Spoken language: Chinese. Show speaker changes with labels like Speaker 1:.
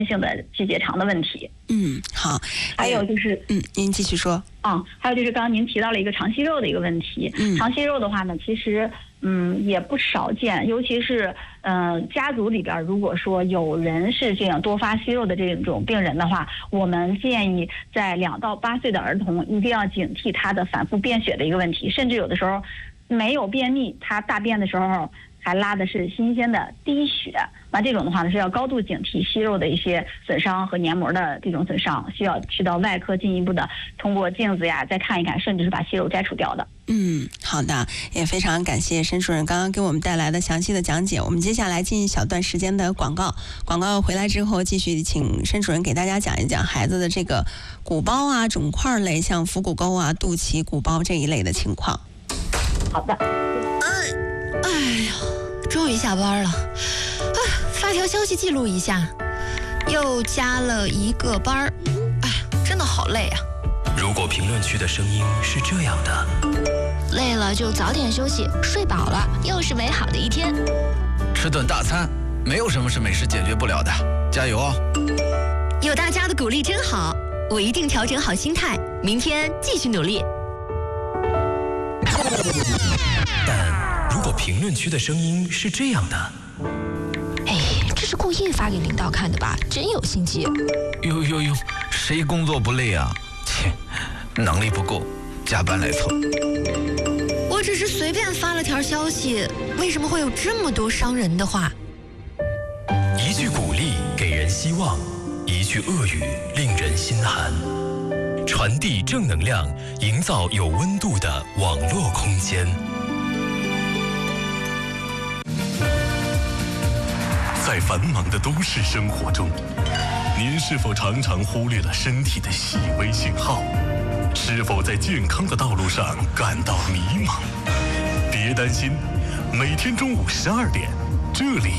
Speaker 1: 性的季节长的问题。
Speaker 2: 好。
Speaker 1: 还有就是，
Speaker 2: 您继续说。
Speaker 1: 还有就是刚刚您提到了一个肠息肉的一个问题。肠息肉的话呢，其实也不少见，尤其是家族里边如果说有人是这样多发息肉的这种病人的话，我们建议在2到8岁的儿童一定要警惕他的反复便血的一个问题，甚至有的时候没有便秘，他大便的时候还拉的是新鲜的滴血，那这种的话呢是要高度警惕息肉的一些损伤和黏膜的这种损伤，需要去到外科进一步的通过镜子呀再看一看，甚至是把息肉摘除掉的。
Speaker 2: 好的，也非常感谢申主任刚刚给我们带来的详细的讲解。我们接下来进一小段时间的广告，广告回来之后继续请申主任给大家讲一讲孩子的这个鼓包啊、肿块类，像腹股沟啊、肚脐、鼓包这一类的情况。
Speaker 1: 好的。
Speaker 3: 哎呀，终于下班了，发条消息记录一下，又加了1个班，真的好累啊。
Speaker 4: 如果评论区的声音是这样的，
Speaker 3: 累了就早点休息，睡饱了又是美好的一天。
Speaker 5: 吃顿大餐，没有什么是美食解决不了的，加油哦！
Speaker 3: 有大家的鼓励真好，我一定调整好心态，明天继续努力。
Speaker 4: 但如果评论区的声音是这样的，
Speaker 3: 这是故意发给领导看的吧？真有心机。
Speaker 5: 哟，谁工作不累啊？切，能力不够，加班来凑。
Speaker 3: 我只是随便发了条消息，为什么会有这么多伤人的话？
Speaker 4: 一句鼓励给人希望，一句恶语令人心寒。传递正能量，营造有温度的网络空间。在繁忙的都市生活中，您是否常常忽略了身体的细微信号？是否在健康的道路上感到迷茫？别担心，每天中午12点，这里